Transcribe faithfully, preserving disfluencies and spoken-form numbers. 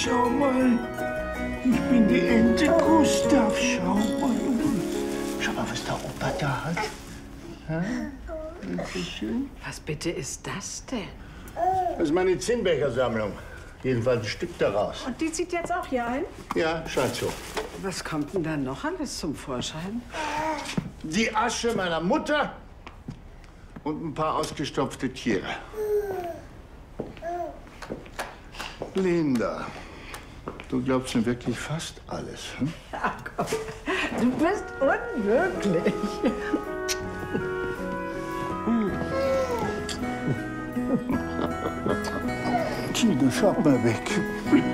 schau mal. Ich bin die Ente Gustav, schau mal. Schau mal, was der Opa da hat. Ja? Bitte schön. Was bitte ist das denn? Das ist meine Zinnbechersammlung. Jedenfalls ein Stück daraus. Und die zieht jetzt auch hier ein? Ja, scheint so. Was kommt denn da noch alles zum Vorschein? Die Asche meiner Mutter und ein paar ausgestopfte Tiere. Linda, du glaubst mir wirklich fast alles. Hm? Ach komm, du bist unmöglich. Tine, schaut mal weg.